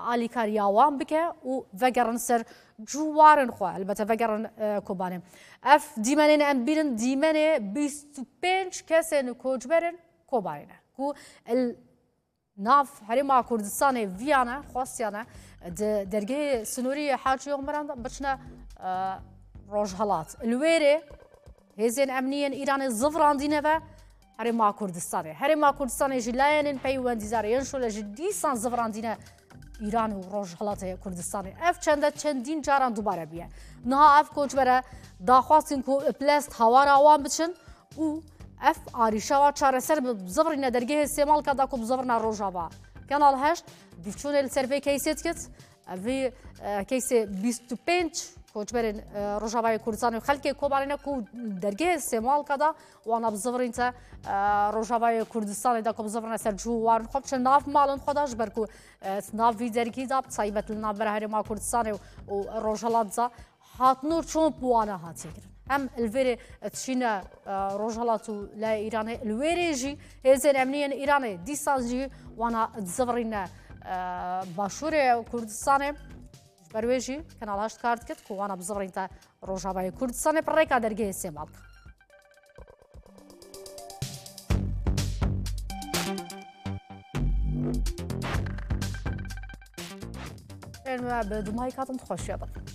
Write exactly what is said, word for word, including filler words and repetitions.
آلیکاریاوان بکه و وگرن سر جوارن خواه البته وگرن کوبانه اف دیمنین ام بیرن دیمنه بیست و پنج کسین کوچبرن کوبانه کو ناف هرما کردستان ویانه خواستیانه درگه سنوری حاجی عمران بچنه روجهلات الویره هزین امنیین ایران زفران دینه و هرما کردستانه هرما کردستانه جلاین پیوندی زاریان شول جدیسان زفران دینه ایران و روجهلات کردستانه اف چنده چندین جاران دوباره بیه نه اف کوچبره داخواستین کو پلاست هوار آوان بچن و اف آریشا و چهار سر بزفرین درگه استعمال کدا کو بزفرنا روجاوا کانال هشت دیفچون السرفی کیسیت کت وی کیس بیست و پنج کوچبرین روجاوای کردستان و خلک کوبارینه کو درگه استعمال کدا و آن بزفرین تا روجاوای کردستان دا کو بزفرنا سر جوار خب چه ناف مالن خداش برکو ناف وی درگی داب صایبت لنا بره ما کردستان و روجالات زا هاتنور چون بوانا هاتیگر هم الویره تشينا روجالاتو لا إيراني الویره جی هزين أمنيا إيراني ديسان جي وانا تزفرين باشور كردستان برويجي كان على هاشت كارت كت وانا بزفرين تا روجاباي كردستان بريكا درجه استعمال بدماي كاتم تخش يا